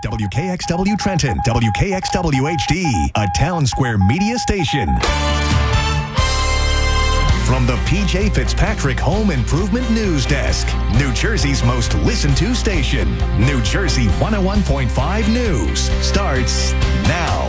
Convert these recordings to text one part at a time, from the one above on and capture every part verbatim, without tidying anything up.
W K X W Trenton, W K X W H D, a Town Square media station. From the P J Fitzpatrick Home Improvement News Desk, New Jersey's most listened to station, New Jersey one oh one point five News, starts now.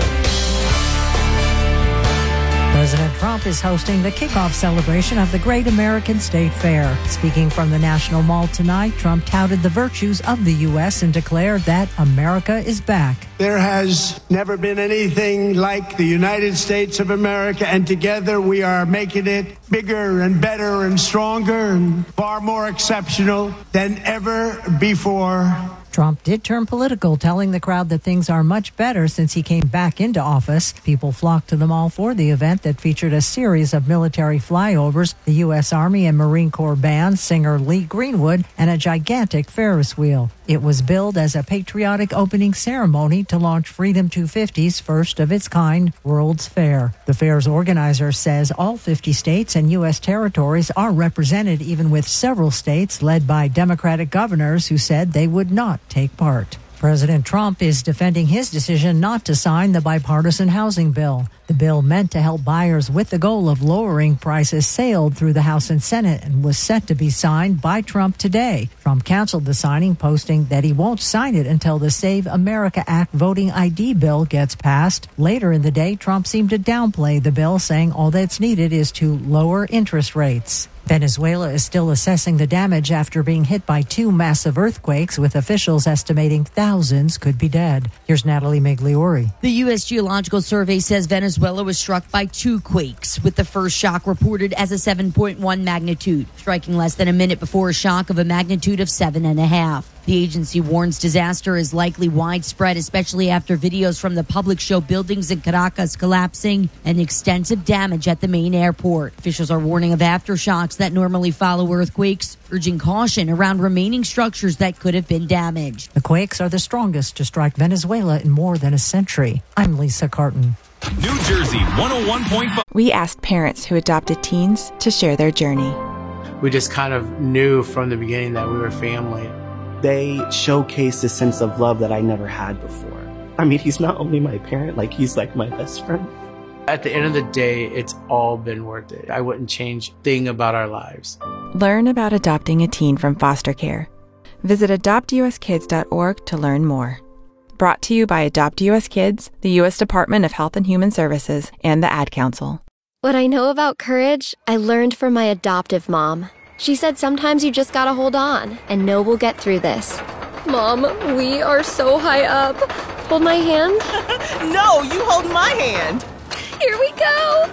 President Trump is hosting the kickoff celebration of the Great American State Fair. Speaking from the National Mall tonight, Trump touted the virtues of the U S and declared that America is back. There has never been anything like the United States of America, and together we are making it bigger and better and stronger and far more exceptional than ever before. Trump did turn political, telling the crowd that things are much better since he came back into office. People flocked to the mall for the event that featured a series of military flyovers, the U S Army and Marine Corps band, singer Lee Greenwood, and a gigantic Ferris wheel. It was billed as a patriotic opening ceremony to launch Freedom two fifty's first of its kind World's Fair. The fair's organizer says all fifty states and U S territories are represented, even with several states led by Democratic governors who said they would not take part. President Trump is defending his decision not to sign the bipartisan housing bill. The bill, meant to help buyers with the goal of lowering prices, sailed through the House and Senate and was set to be signed by Trump today. Trump canceled the signing, posting that he won't sign it until the Save America Act voting I D bill gets passed. Later in the day, Trump seemed to downplay the bill, saying all that's needed is to lower interest rates. Venezuela is still assessing the damage after being hit by two massive earthquakes, with officials estimating thousands could be dead. Here's Natalie Migliori. The U S Geological Survey says Venezuela was struck by two quakes, with the first shock reported as a seven point one magnitude, striking less than a minute before a shock of a magnitude of seven and a half. The agency warns disaster is likely widespread, especially after videos from the public show buildings in Caracas collapsing and extensive damage at the main airport. Officials are warning of aftershocks that normally follow earthquakes, urging caution around remaining structures that could have been damaged. The quakes are the strongest to strike Venezuela in more than a century. I'm Lisa Carton. New Jersey one oh one point five. We asked parents who adopted teens to share their journey. We just kind of knew from the beginning that we were family. They showcased a sense of love that I never had before. I mean, he's not only my parent, like he's like my best friend. At the end of the day, it's all been worth it. I wouldn't change a thing about our lives. Learn about adopting a teen from foster care. Visit adopt u s kids dot org to learn more. Brought to you by Adopt U S Kids, the U S Department of Health and Human Services, and the Ad Council. What I know about courage, I learned from my adoptive mom. She said sometimes you just gotta hold on and know we'll get through this. Mom, we are so high up. Hold my hand. No, you hold my hand. Here we go.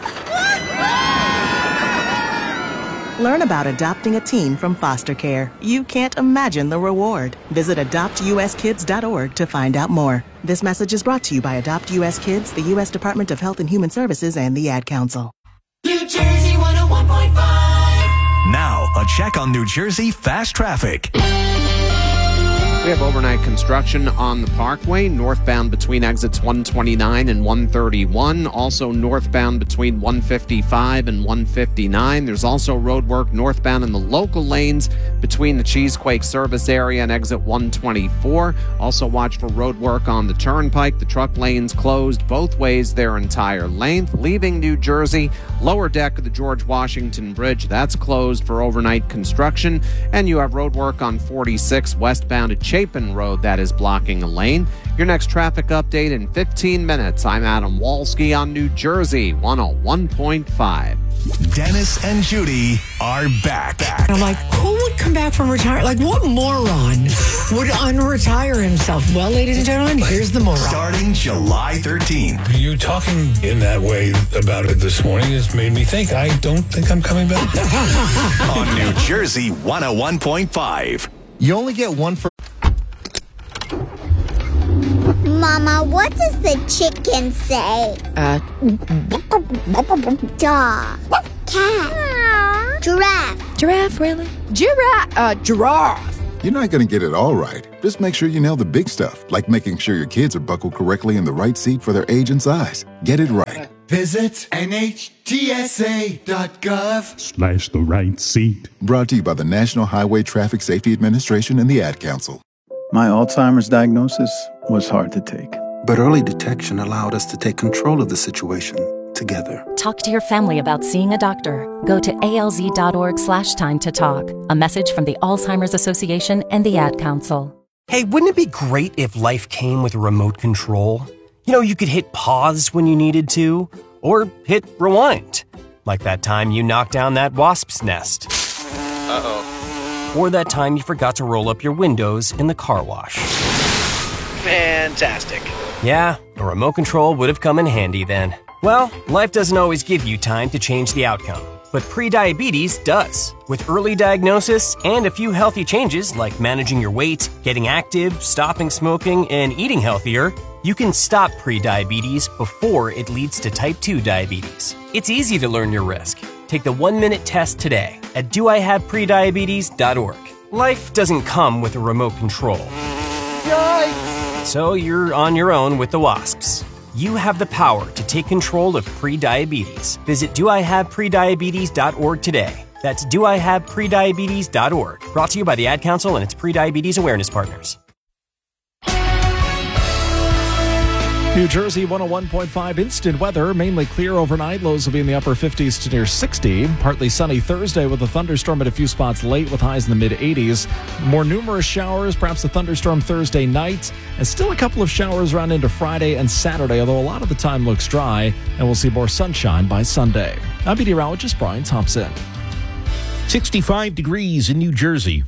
Learn about adopting a teen from foster care. You can't imagine the reward. Visit adopt u s kids dot org to find out more. This message is brought to you by Adopt U S Kids, the U S Department of Health and Human Services, and the Ad Council. New Jersey one oh one point five. Now, a check on New Jersey fast traffic. We have overnight construction on the Parkway, northbound between exits one twenty-nine and one thirty-one. Also northbound between one fifty-five and one fifty-nine. There's also road work northbound in the local lanes between the Cheesequake service area and exit one twenty-four. Also watch for road work on the Turnpike. The truck lanes closed both ways their entire length. Leaving New Jersey, lower deck of the George Washington Bridge, that's closed for overnight construction. And you have road work on forty-six westbound at Chapin Road that is blocking a lane. Your next traffic update in fifteen minutes. I'm Adam Walski on New Jersey one oh one point five. Dennis and Judy are back. back. I'm like, who would come back from retirement? Like, what moron would unretire himself? Well, ladies and gentlemen, here's the moron. Starting July thirteenth. You talking in that way about it this morning has made me think I don't think I'm coming back. On New Jersey one oh one point five. You only get one for... Mama, what does the chicken say? Uh, Dog. Cat. Giraffe. Giraffe, really? Giraffe. Uh, giraffe. You're not going to get it all right. Just make sure you nail the big stuff, like making sure your kids are buckled correctly in the right seat for their age and size. Get it right. Visit N H T S A dot gov slash the right seat. Brought to you by the National Highway Traffic Safety Administration and the Ad Council. My Alzheimer's diagnosis was hard to take. But early detection allowed us to take control of the situation together. Talk to your family about seeing a doctor. Go to alz.org slash time to talk. A message from the Alzheimer's Association and the Ad Council. Hey, wouldn't it be great if life came with a remote control? You know, you could hit pause when you needed to, or hit rewind. Like that time you knocked down that wasp's nest. Uh-oh. Or that time you forgot to roll up your windows in the car wash. Fantastic. Yeah, a remote control would have come in handy then. Well, life doesn't always give you time to change the outcome, but prediabetes does. With early diagnosis and a few healthy changes like managing your weight, getting active, stopping smoking, and eating healthier, you can stop prediabetes before it leads to type two diabetes. It's easy to learn your risk. Take the one-minute test today at do I have prediabetes dot org. Life doesn't come with a remote control. Yikes! So you're on your own with the wasps. You have the power to take control of prediabetes. Visit do I have prediabetes dot org today. That's do I have prediabetes dot org. Brought to you by the Ad Council and its prediabetes awareness partners. New Jersey one oh one point five instant weather. Mainly clear overnight. Lows will be in the upper fifties to near sixty. Partly sunny Thursday with a thunderstorm at a few spots late with highs in the mid eighties. More numerous showers, perhaps a thunderstorm Thursday night. And still a couple of showers around into Friday and Saturday, although a lot of the time looks dry. And we'll see more sunshine by Sunday. I'm meteorologist Brian Thompson. sixty-five degrees in New Jersey.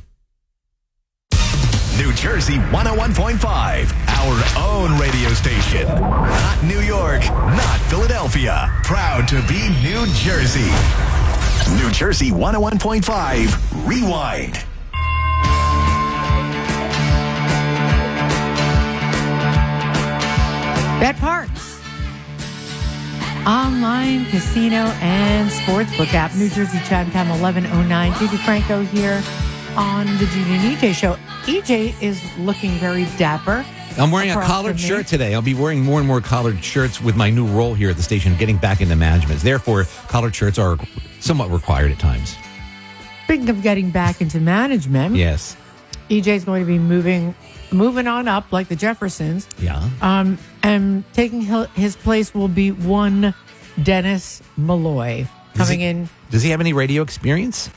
New Jersey one oh one point five, our own radio station. Not New York, not Philadelphia. Proud to be New Jersey. New Jersey one oh one point five, Rewind. Bet Parks. Online casino and sportsbook app. New Jersey Chime Time eleven oh nine. Judy Franco here on the Judy and E J show. E J is looking very dapper. I'm wearing a collared shirt today. I'll be wearing more and more collared shirts with my new role here at the station, getting back into management. Therefore, collared shirts are somewhat required at times. Speaking of getting back into management, yes, E J is going to be moving moving on up like the Jeffersons. Yeah. Um, and taking his place will be one Dennis Malloy coming he, in. Does he have any radio experience?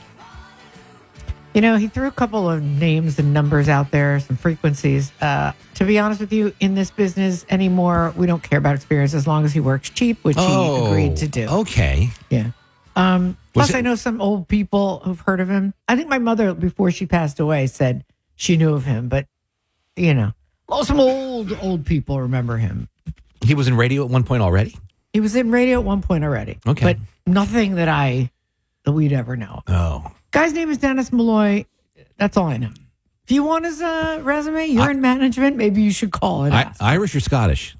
You know, he threw a couple of names and numbers out there, some frequencies. Uh, to be honest with you, in this business anymore, we don't care about experience as long as he works cheap, which oh, he agreed to do. Okay. Yeah. Um, plus, it- I know some old people who've heard of him. I think my mother, before she passed away, said she knew of him. But, you know, well, some old, old people remember him. He was in radio at one point already? He was in radio at one point already. Okay. But nothing that I, that we'd ever know. Oh. Guy's name is Dennis Malloy. That's all I know. If you want his uh, resume, you're I, in management, maybe you should call it. I, Irish or Scottish?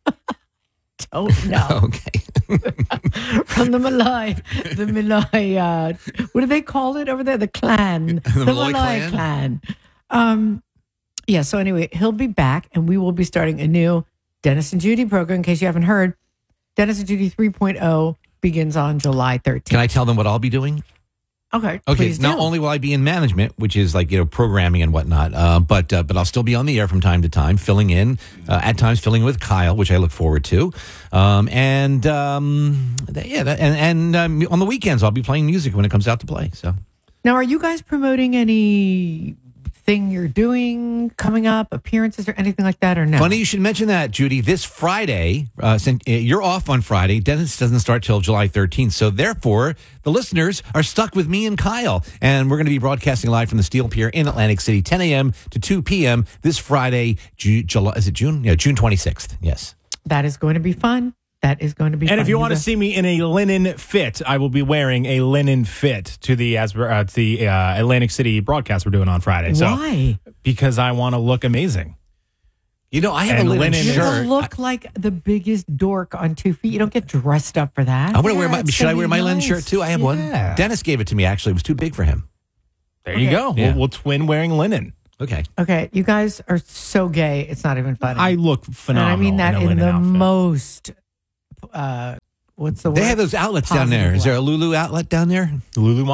Don't know. Okay. From the Malloy, the Malloy, uh, what do they call it over there? The clan. The, the Malloy, Malloy clan. clan. Um, yeah, so anyway, he'll be back and we will be starting a new Dennis and Judy program. In case you haven't heard, Dennis and Judy three point oh begins on July thirteenth. Can I tell them what I'll be doing? Okay. Okay. Not do. only will I be in management, which is like, you know, programming and whatnot, uh, but uh, but I'll still be on the air from time to time, filling in, uh, at times filling with Kyle, which I look forward to. Um, and um, yeah, that, and, and um, on the weekends, I'll be playing music when it comes out to play. So now, are you guys promoting anything you're doing coming up, appearances or anything like that, or no? Funny you should mention that, Judy. This Friday, uh, since you're off on Friday, Dennis doesn't start till July thirteenth. So therefore, the listeners are stuck with me and Kyle. And we're going to be broadcasting live from the Steel Pier in Atlantic City, ten a.m. to two p.m. this Friday, Ju- July, is it June? Yeah, June twenty-sixth. Yes. That is going to be fun. That is going to be and fun. if you want to see me in a linen fit, I will be wearing a linen fit to the as uh, to the uh, Atlantic City broadcast we're doing on Friday. So, why? Because I want to look amazing. You know, I have and a linen, linen shirt. You look like the biggest dork on two feet. You don't get dressed up for that. I'm going to yeah, wear my. Should I wear my nice. linen shirt too? I have yeah. one. Dennis gave it to me. Actually, it was too big for him. There okay. you go. Yeah. We'll, we'll twin wearing linen. Okay. Okay. You guys are so gay. It's not even funny. I look phenomenal. And I mean that in, a in the outfit. most. Uh, what's the word? They have those outlets down there. Is there a Lulu outlet down there? Lululemon?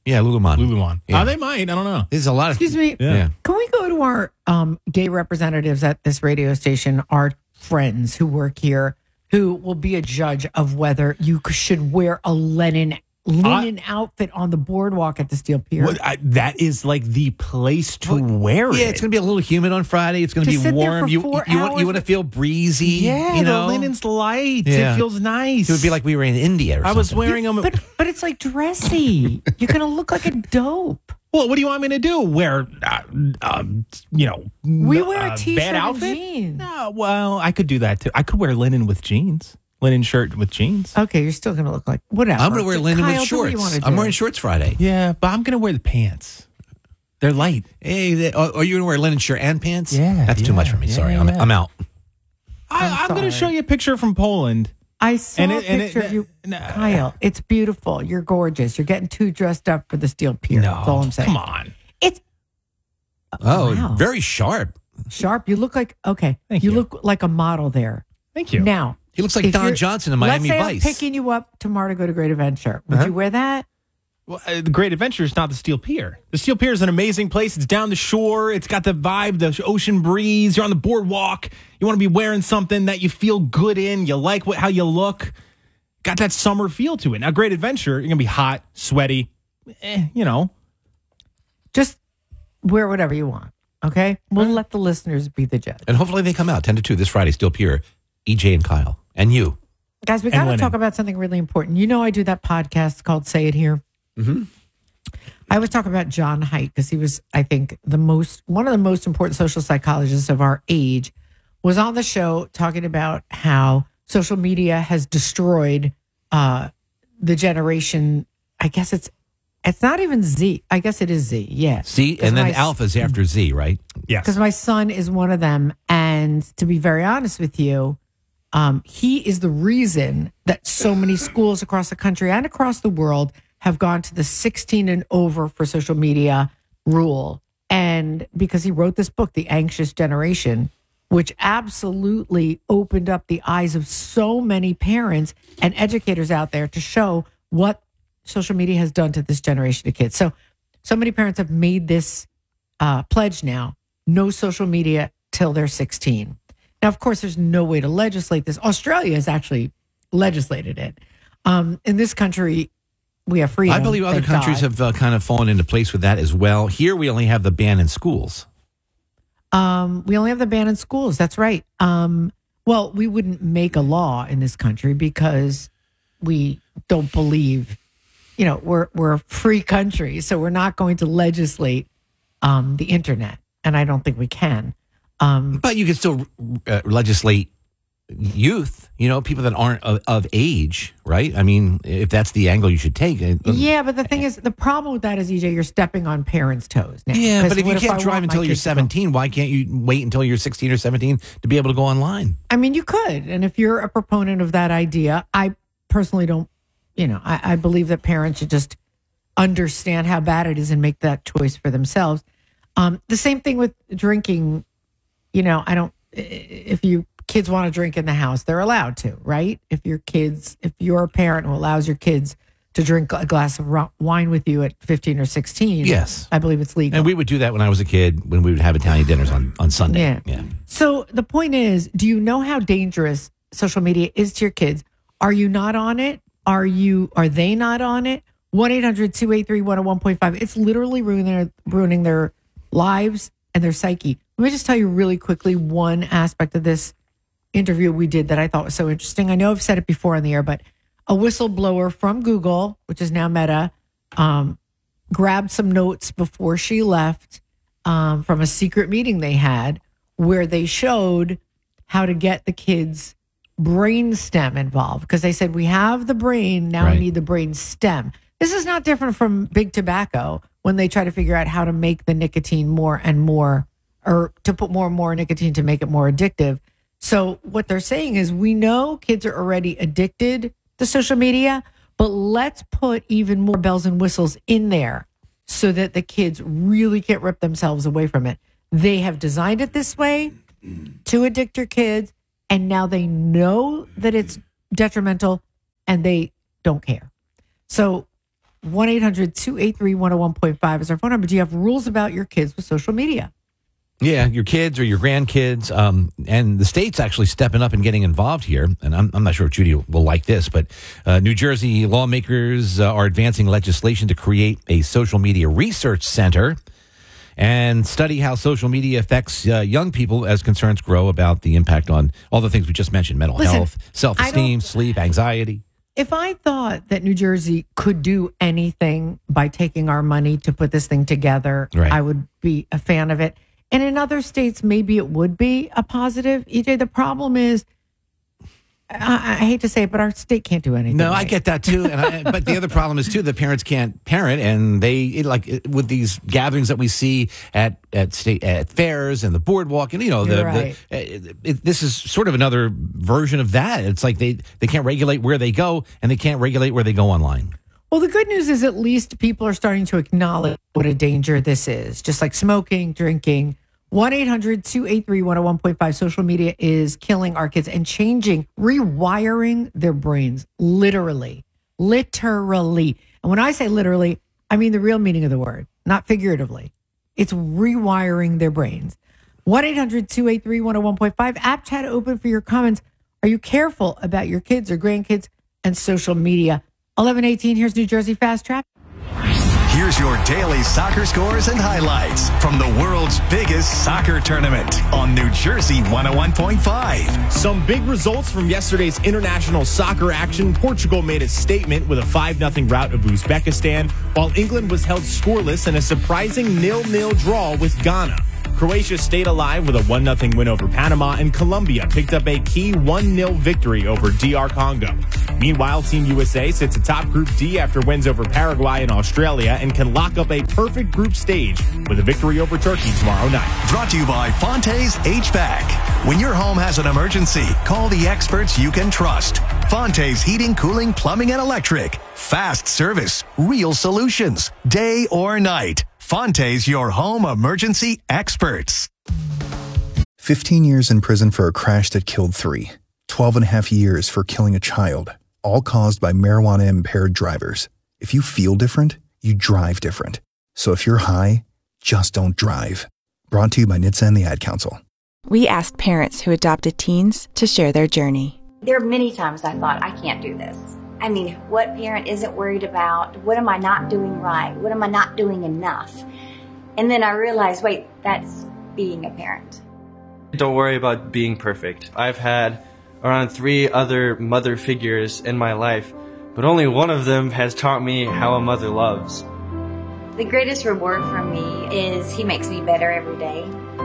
Yeah, Lululemon. Lululemon. Yeah. Oh, they might. I don't know. There's a lot of. Excuse me. Yeah. Can we go to our um, gay representatives at this radio station, our friends who work here, who will be a judge of whether you should wear a linen linen outfit on the boardwalk at the Steel Pier? Well, I, that is like the place to wear Yeah, it. it's going to be a little humid on Friday. It's going to To be sit there warm. for You four you want you hours want to feel breezy. Yeah, you know? the linen's light. Yeah. It feels nice. It would be like we were in India. Or I was something. wearing them. But but it's like dressy. You're gonna look like a dope. Well, what do you want me to do? Wear, uh, um, you know, We wear a uh, t-shirt bad and outfit? jeans. No, well, I could do that too. I could wear linen with jeans, linen shirt with jeans. Okay, you're still gonna look like whatever. I'm going to wear linen Kyle, with do what you shorts. wanna I'm do. wearing shorts Friday. Yeah, but I'm gonna wear the pants. They're light. Hey, they, oh, are you going to wear linen shirt and pants? Yeah, that's too yeah, much for me. yeah, Sorry, I'm, yeah. I'm out. I, I'm, going to show you a picture from Poland. I saw And a it- and it- picture of you, Kyle. It's beautiful. You're gorgeous. You're getting too dressed up for the Steel Pier. No, That's all I'm saying. come on. It's Oh, Wow. very sharp. sharp. You look like okay. Thank you you. look like a model there. Thank you. Now He looks like if Don you're- Johnson in Miami let's say Vice. I'm picking you up tomorrow to go to Great Adventure. Would Uh-huh. you wear that? Well, uh, the Great Adventure is not the Steel Pier. The Steel Pier is an amazing place. It's down the shore. It's got the vibe, the ocean breeze. You're on the boardwalk. You want to be wearing something that you feel good in. You like what, how you look. Got that summer feel to it. Now, Great Adventure, you're going to be hot, sweaty, eh, you know. Just wear whatever you want. Okay, we'll let the listeners be the judge. And hopefully they come out ten to two this Friday, Steel Pier. E J and Kyle. And you. Guys, we And got to linen. talk about something really important. You know, I do that podcast called Say It Here. Mm-hmm. I always talk about John Haidt because he was, I think, the most one of the most important social psychologists of our age. Was on the show talking about how social media has destroyed uh, the generation. I guess it's it's not even Z. I guess it is Z. Yeah. Z, 'Cause and then my- Alpha's after Z, right? Yes. because my son is one of them. And to be very honest with you, um, he is the reason that so many schools across the country and across the world have gone to the sixteen and over for social media rule. And because he wrote this book, The Anxious Generation, which absolutely opened up the eyes of so many parents and educators out there to show what social media has done to this generation of kids. So, so many parents have made this uh, pledge now: no social media till they're sixteen. Now, of course, there's no way to legislate this. Australia has actually legislated it. Um, in this country, we have freedom. I believe other thank countries God. have uh, kind of fallen into place with that as well. Here we only have the ban in schools. Um, we only have the ban in schools. That's right. Um, well, we wouldn't make a law in this country because we don't believe, you know, we're we're a free country, so we're not going to legislate um, the internet, and I don't think we can. Um, But you can still uh, legislate youth, you know, people that aren't of, of age, right? I mean, if that's the angle you should take. uh, yeah, but the thing is, the problem with that is, E J, you're stepping on parents' toes now. Yeah, 'Cause but if you what can't I drive want my until you're kids to go- seventeen, why can't you wait until you're sixteen or seventeen to be able to go online? I mean, you could. And if you're a proponent of that idea, I personally don't, you know, I, I believe that parents should just understand how bad it is and make that choice for themselves. Um, the same thing with drinking. You know, I don't, if you kids want to drink in the house, they're allowed to, right? If your kids, if you're a parent who allows your kids to drink a glass of ro- wine with you at fifteen or sixteen, Yes. I believe it's legal. And we would do that when I was a kid, when we would have Italian dinners on, on Sunday. Yeah. yeah. So the point is, do you know how dangerous social media is to your kids? Are you not on it? Are you? Are they not on it? one eight hundred two eight three one oh one point five. It's literally ruining their, ruining their lives and their psyche. Let me just tell you really quickly one aspect of this interview we did that I thought was so interesting. I know I've said it before on the air, but a whistleblower from Google, which is now Meta, um, grabbed some notes before she left um, from a secret meeting they had where they showed how to get the kids' brain stem involved, because they said, we have the brain, now Right. we need the brain stem. This is not different from big tobacco when they try to figure out how to make the nicotine more and more, or to put more and more nicotine to make it more addictive. So what they're saying is, we know kids are already addicted to social media, but let's put even more bells and whistles in there so that the kids really can't rip themselves away from it. They have designed it this way to addict your kids, and now they know that it's detrimental and they don't care. So one eight hundred two eight three one oh one point five is our phone number. Do you have rules about your kids with social media? Yeah, your kids or your grandkids. Um, and the state's actually stepping up and getting involved here. And I'm, I'm not sure if Judy will like this, but uh, New Jersey lawmakers uh, are advancing legislation to create a social media research center and study how social media affects uh, young people as concerns grow about the impact on all the things we just mentioned: mental Listen, health, self-esteem, sleep, anxiety. If I thought that New Jersey could do anything by taking our money to put this thing together, Right. I would be a fan of it. And in other states, maybe it would be a positive. E J, the problem is, I, I hate to say it, but our state can't do anything. No, I right. get that too. And I, but the other problem is too, the parents can't parent, and they it, like it, with these gatherings that we see at at state at fairs and the boardwalk, and you know, the, You're right. the it, it, this is sort of another version of that. It's like they they can't regulate where they go, and they can't regulate where they go online. Well, the good news is at least people are starting to acknowledge what a danger this is, just like smoking, drinking. one eight hundred two eight three one oh one point five. Social media is killing our kids and changing, rewiring their brains, literally, literally. And when I say literally, I mean the real meaning of the word, not figuratively. It's rewiring their brains. one eight hundred two eight three one oh one point five. App chat open for your comments. Are you careful about your kids or grandkids and social media? eleven eighteen, here's New Jersey Fast Trap. Here's your daily soccer scores and highlights from the world's biggest soccer tournament on New Jersey one oh one point five. Some big results from yesterday's international soccer action. Portugal made a statement with a five nothing rout of Uzbekistan, while England was held scoreless in a surprising nil nil draw with Ghana. Croatia stayed alive with a one nothing win over Panama, and Colombia picked up a key one nil victory over D R Congo. Meanwhile, Team U S A sits atop Group D after wins over Paraguay and Australia and can lock up a perfect group stage with a victory over Turkey tomorrow night. Brought to you by Fonte's H V A C. When your home has an emergency, call the experts you can trust. Fonte's Heating, Cooling, Plumbing, and Electric. Fast service, real solutions, day or night. Fonte's, your home emergency experts. fifteen years in prison for a crash that killed three. twelve and a half years for killing a child, all caused by marijuana-impaired drivers. If you feel different, you drive different. So if you're high, just don't drive. Brought to you by N H T S A and the Ad Council. We asked parents who adopted teens to share their journey. There are many times I thought, I can't do this. I mean, what parent isn't worried about? What am I not doing right? What am I not doing enough? And then I realized, wait, that's being a parent. Don't worry about being perfect. I've had around three other mother figures in my life, but only one of them has taught me how a mother loves. The greatest reward for me is he makes me better every day.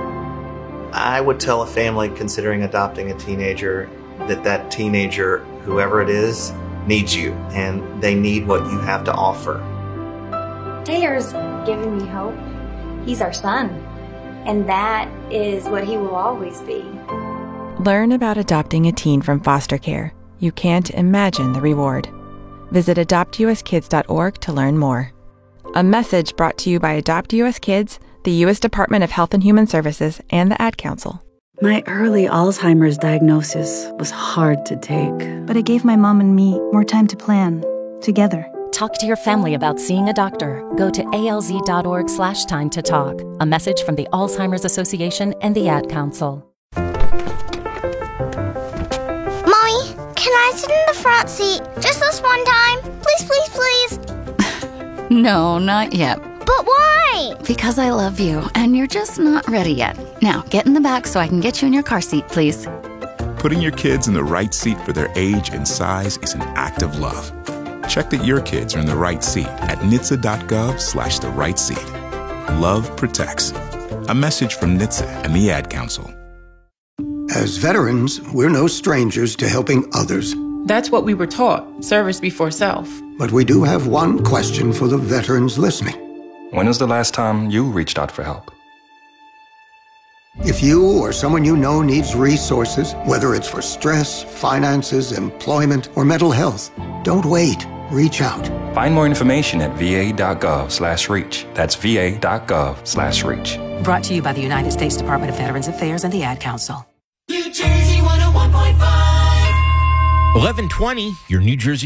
I would tell a family considering adopting a teenager that that teenager, whoever it is, needs you, and they need what you have to offer. Taylor's giving me hope. He's our son, and that is what he will always be. Learn about adopting a teen from foster care. You can't imagine the reward. Visit adopt u s kids dot org to learn more. A message brought to you by Adopt U S Kids, the U S Department of Health and Human Services, and the Ad Council. My early Alzheimer's diagnosis was hard to take, but it gave my mom and me more time to plan, together. Talk to your family about seeing a doctor. Go to alz.org slash time to talk. A message from the Alzheimer's Association and the Ad Council. Mommy, can I sit in the front seat just this one time? Please, please, please. No, not yet. But why? Because I love you, and you're just not ready yet. Now, get in the back so I can get you in your car seat, please. Putting your kids in the right seat for their age and size is an act of love. Check that your kids are in the right seat at N H T S A dot gov slash the right seat. Love protects. A message from N H T S A and the Ad Council. As veterans, we're no strangers to helping others. That's what we were taught, service before self. But we do have one question for the veterans listening. When was the last time you reached out for help? If you or someone you know needs resources, whether it's for stress, finances, employment, or mental health, don't wait. Reach out. Find more information at va.gov slash reach. That's va.gov slash reach. Brought to you by the United States Department of Veterans Affairs and the Ad Council. New Jersey one oh one point five. eleven twenty, your New Jersey